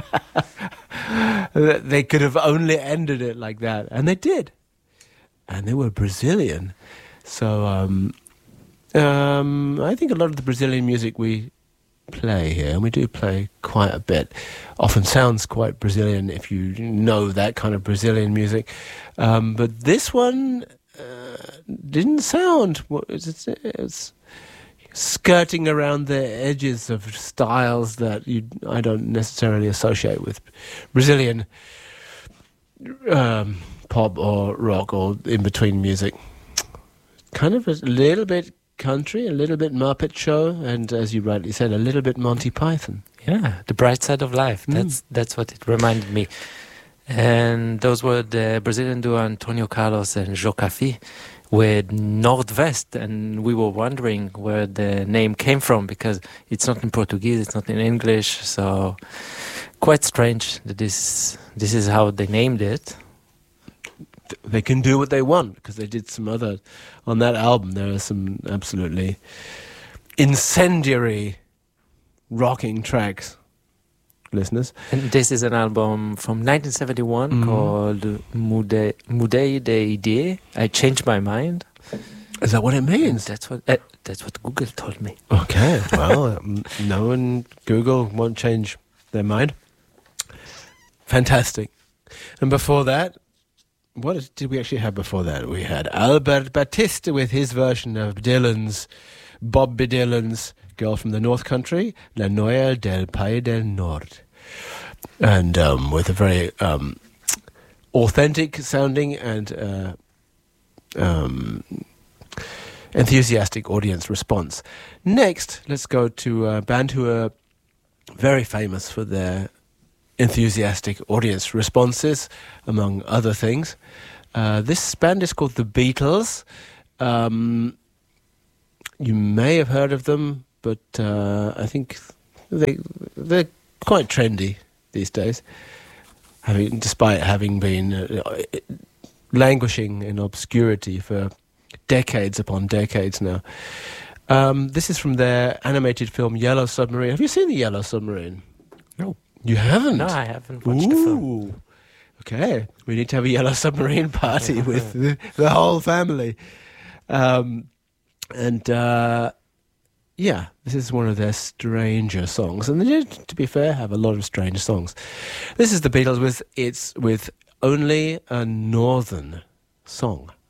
They could have only ended it like that, and they did. And they were Brazilian. So I think a lot of the Brazilian music we play here, and we do play quite a bit, often sounds quite Brazilian if you know that kind of Brazilian music. But this one didn't sound... It's skirting around the edges of styles that I don't necessarily associate with Brazilian pop or rock or in-between music. Kind of a little bit country, a little bit Muppet Show, and as you rightly said, a little bit Monty Python. Yeah, the bright side of life. That's what it reminded me. And those were the Brazilian duo Antonio Carlos and Jocafi with Nordwest, and we were wondering where the name came from because it's not in Portuguese, it's not in English, so quite strange that this is how they named it. They can do what they want because they did some other... On that album, there are some absolutely incendiary rocking tracks, listeners. And this is an album from 1971 called Mudei de Idee. I changed my mind. Is that what it means? And that's what Google told me. Okay, well, no one, Google won't change their mind. Fantastic. And before that, what did we actually have before that? We had Albert Batista with his version of Bob Dylan's Girl from the North Country, La Noia del Pai del Nord. And with a very authentic sounding and enthusiastic audience response. Next, let's go to a band who are very famous for their enthusiastic audience responses, among other things. This band is called The Beatles. You may have heard of them, but I think they're quite trendy these days, despite having been languishing in obscurity for decades upon decades now. This is from their animated film Yellow Submarine. Have you seen the Yellow Submarine? No. You haven't? No, I haven't watched the film. Okay, we need to have a Yellow Submarine party with the whole family. Yeah, this is one of their stranger songs. And they did, to be fair, have a lot of strange songs. This is the Beatles with Only a Northern Song.